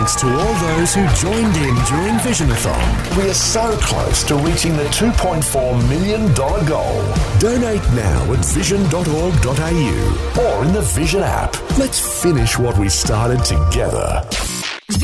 thanks to all those who joined in during Visionathon. We are so close to reaching the $2.4 million goal. Donate now at vision.org.au or in the Vision app. Let's finish what we started together.